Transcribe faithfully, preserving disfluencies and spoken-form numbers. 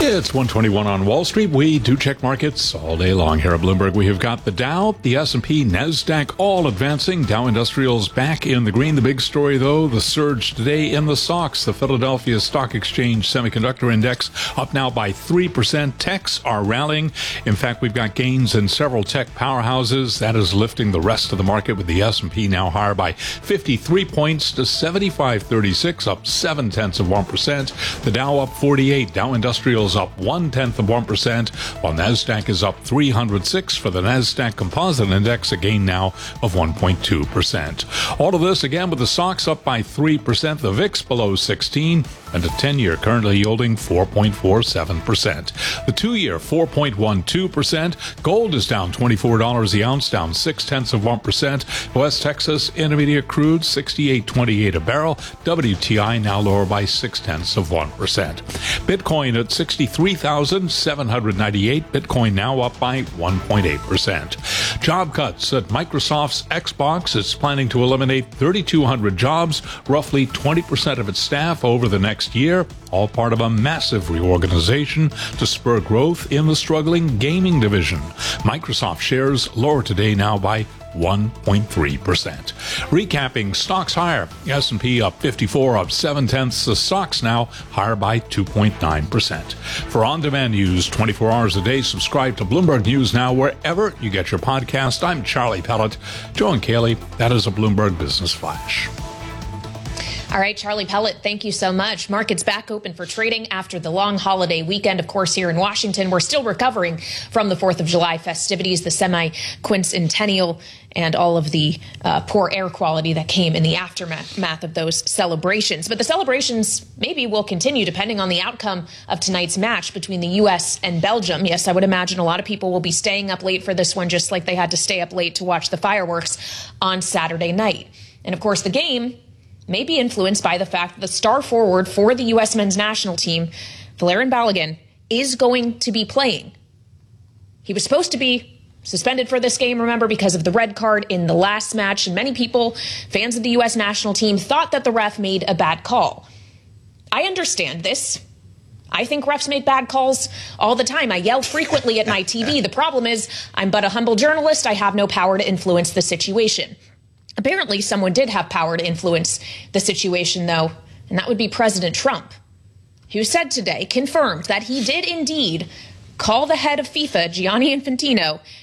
It's one twenty-one on Wall Street. We do check markets all day long here at Bloomberg. We have got the Dow, the S and P, NASDAQ all advancing. Dow Industrials back in the green. The big story, though, the surge today in the stocks. The Philadelphia Stock Exchange Semiconductor Index up now by three percent. Techs are rallying. In fact, we've got gains in several tech powerhouses. That is lifting the rest of the market, with the S and P now higher by fifty-three points to seventy-five thirty-six, up seven tenths of one percent. The Dow up forty-eight. Dow Industrials up one tenth of one percent, while NASDAQ is up three hundred six for the NASDAQ Composite Index, a gain now of one point two percent. All of this again with the stocks up by three percent, the V I X below sixteen, and a ten-year currently yielding four point four seven percent. The two-year four point one two percent. Gold is down twenty-four dollars the ounce, down six tenths of one percent. West Texas Intermediate crude sixty-eight twenty-eight a barrel. W T I now lower by six tenths of one percent. Bitcoin at sixty-three thousand seven hundred ninety-eight. Bitcoin now up by one point eight percent. Job cuts at Microsoft's Xbox. It's planning to eliminate three thousand two hundred jobs, roughly twenty percent of its staff over the next year, all part of a massive reorganization to spur growth in the struggling gaming division. Microsoft shares lower today now by one point three percent. Recapping, stocks higher. S and P up fifty-four, up seven tenths. The stocks now higher by two point nine percent. For on-demand news twenty-four hours a day, subscribe to Bloomberg News Now wherever you get your podcast. I'm Charlie Pellet. Joe and Kaylee, that is a Bloomberg Business Flash. All right, Charlie Pellet, thank you so much. Markets back open for trading after the long holiday weekend. Of course, here in Washington, we're still recovering from the fourth of July festivities, the semi-quincentennial, and all of the uh, poor air quality that came in the aftermath of those celebrations. But the celebrations maybe will continue depending on the outcome of tonight's match between the U S and Belgium. Yes, I would imagine a lot of people will be staying up late for this one, just like they had to stay up late to watch the fireworks on Saturday night. And of course, the game may be influenced by the fact that the star forward for the U S men's national team, Valerian Balogun, is going to be playing. He was supposed to be suspended for this game, remember, because of the red card in the last match, and many people, fans of the U S national team, thought that the ref made a bad call. I understand this. I think refs make bad calls all the time. I yell frequently at my T V. The problem is I'm but a humble journalist. I have no power to influence the situation. Apparently, someone did have power to influence the situation, though, and that would be President Trump, who said today, confirmed that he did indeed call the head of FIFA, Gianni Infantino,